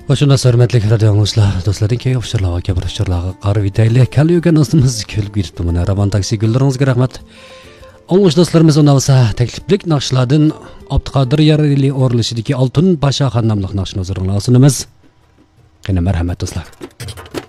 Hoşuna hörmətli radio dinləyicilər, dostlarım ki, ofşorlarga, kəbirşorlarga qarab itəyli. Kəliyəgən dostumuz külüb girib bunu. Ravan taksi güllerinizə rəhmət. Oğuz dostlarımız ona olsa təkliflik naqşlardan Abdüqadir Yareli orlışıdakı Altın Paşa xanımlıq naqşını hazırlayasınız. Qənə mərhəmət dostlar.